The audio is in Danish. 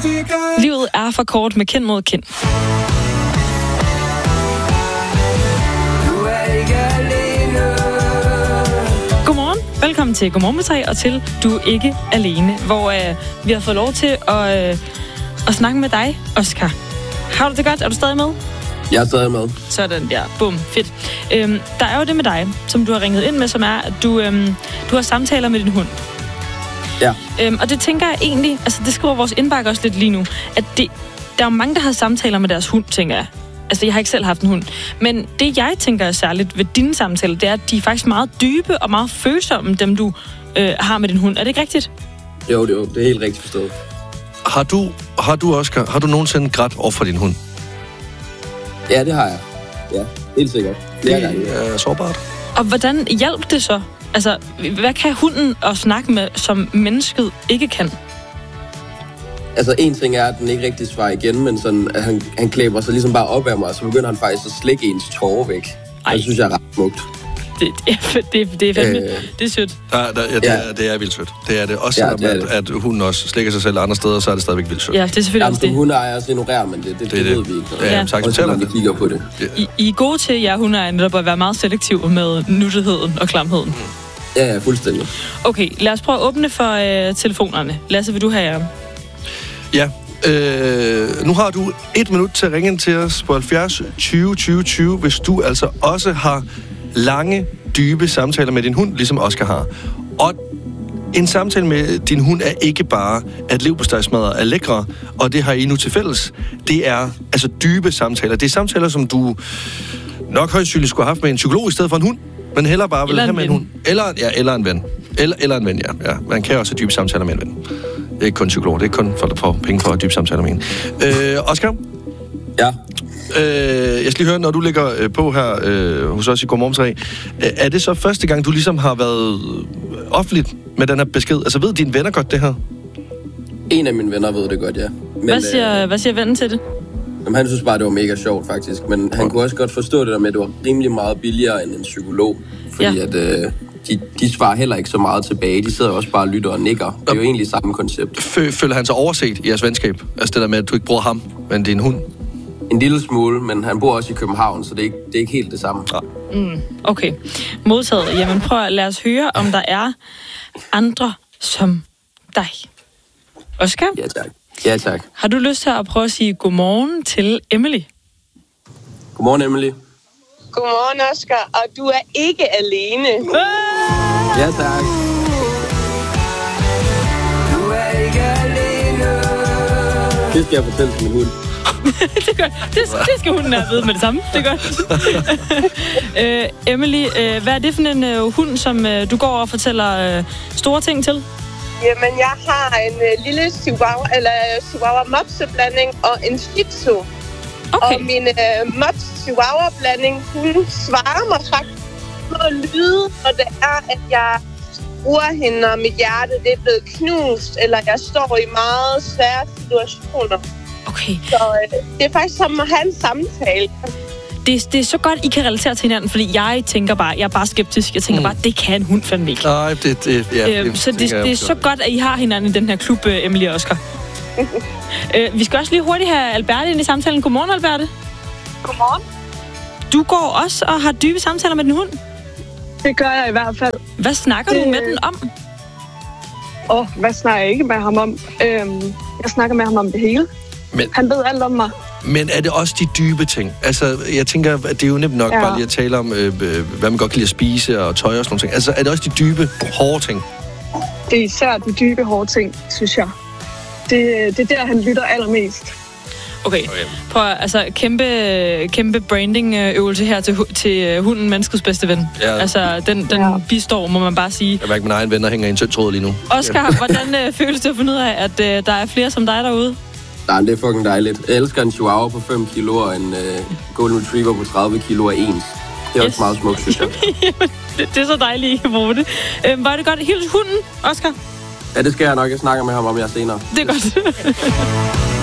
Livet er for kort med kind mod kind. Godmorgen. Velkommen til Godmorgen med 3 og til Du er ikke alene, hvor vi har fået lov til at snakke med dig, Oscar. Har du det godt? Er du stadig med? Jeg er stadig med. Sådan der. Bum. Fedt. Der er jo det med dig, som du har ringet ind med, som er, at du har samtaler med din hund. Ja. Og det tænker jeg egentlig, altså det skriver vores indbakke også lidt lige nu, at der er jo mange, der har samtaler med deres hund, tænker jeg. Altså, jeg har ikke selv haft en hund. Men det, jeg tænker særligt ved dine samtaler, det er, at de er faktisk meget dybe og meget følsomme, dem du har med din hund. Er det ikke rigtigt? Jo, det er helt rigtigt forstået. Har du, Oscar, har du nogensinde grædt over for din hund? Ja, det har jeg. Ja, helt sikkert. Flere gange. Det er sårbart. Og hvordan hjælper det så? Altså, hvad kan hunden at snakke med, som mennesket ikke kan? Altså, en ting er, at den ikke rigtig svarer igen, men sådan, at han klæber sig ligesom bare op af mig, og så begynder han faktisk at slikke ens tårer væk. Det synes jeg er ret smukt. Det er fandme, det er sødt. Det er vildt sødt. Det er det. Også selvom, at hunden også slikker sig selv andre steder, så er det stadigvæk vildt sødt. Ja, det er selvfølgelig også det. Som hundeejer også ignorerer, men det ved vi ikke. Ja, sagtens fortæller vi kigger på det. I er gode til, jer hundeejer, netop at være meget selektiv med nuttigheden og klamheden. Ja, fuldstændig. Okay, lad os prøve at åbne for telefonerne. Lasse, vil du have jer? Ja. Nu har du 1 minut til at ringe ind til os på 70 20 20 20, hvis du altså også har lange, dybe samtaler med din hund, ligesom Oscar har. Og en samtale med din hund er ikke bare, at leverpostejsmadder er lækre, og det har I nu til fælles. Det er altså dybe samtaler. Det er samtaler, som du nok højst sandsynligt skulle have haft med en psykolog i stedet for en hund, men hellere bare vil have med en hund. Eller en ven. Eller en ven, ja. Man kan også have dybe samtaler med en ven. Det er ikke kun psykolog, det er ikke kun for at få penge for at dybe samtaler med en. Oscar? Ja? Jeg skal lige høre, når du ligger på her hos os i Godmorgen 3, er det så første gang, du ligesom har været offentligt med den her besked? Altså, ved dine venner godt det her? En af mine venner ved det godt, ja. Men, hvad siger vennen til det? Jamen, han synes bare, det var mega sjovt, faktisk. Men han kunne også godt forstå det der med, at det var rimelig meget billigere end en psykolog. Fordi at de svarer heller ikke så meget tilbage. De sidder også bare og lytter og nikker. Det er jo egentlig samme koncept. Føler han sig overset i jeres venskab? Altså det der med, at du ikke bruger ham, men din hund? En lille smule, men han bor også i København, så det er ikke helt det samme. Okay. Modtaget. Jamen prøv at lade os høre, om der er andre som dig. Oscar? Ja, tak. Ja, tak. Har du lyst til at prøve at sige godmorgen til Emily? Godmorgen, Emily. Godmorgen, Oscar. Og du er ikke alene. Ja, tak. Du er ikke alene. Det skal jeg fortælle til min hund. Det er godt. Det skal hunden have ved med det samme. Det er godt. Emily, hvad er det for en hund, som du går og fortæller store ting til? Jamen, jeg har en lille chihuahua-mopse-blanding og en shih tzu. Okay. Og min mops-chihuahua-blanding, hun svarer mig faktisk på lyde, når det er, at jeg bruger hende, og mit hjerte det er blevet knust, eller jeg står i meget svære situationer. Okay. Så det er faktisk som at have en samtale. Det er så godt, I kan relatere til hinanden, fordi jeg er bare skeptisk. Jeg tænker bare, det kan en hund fandme ikke. Nej, så det er så godt, at I har hinanden i den her klub, Emily og Oscar. Vi skal også lige hurtigt have Alberte ind i samtalen. Godmorgen, Alberte. Godmorgen. Du går også og har dybe samtaler med din hund? Det gør jeg i hvert fald. Hvad snakker du med den om? Hvad snakker jeg ikke med ham om? Jeg snakker med ham om det hele. Han ved alt om mig. Men er det også de dybe ting? Altså, jeg tænker, at det er jo nemt nok bare lige at tale om, hvad man godt kan lide at spise og tøj og sådan nogle ting. Altså, er det også de dybe, hårde ting? Det er især de dybe, hårde ting, synes jeg. Det er der, han lytter allermest. Okay. Prøv altså kæmpe branding-øvelse her til hunden, menneskets bedste ven. Ja. Altså, den bistår, må man bare sige. Jeg mærker, min egen venner hænger i en tynd tråd lige nu. Oscar, hvordan føles det at finde ud af, at der er flere som dig derude? Nej, det er fucking dejligt. Jeg elsker en chihuahua på 5 kilo og en golden retriever på 30 kilo af ens. Det er også meget smukt, synes jeg. Det er så dejligt, I kan bruge det. Var det godt? Hils hunden, Oscar? Ja, det skal jeg nok. Jeg snakker med ham om jer senere. Det er godt.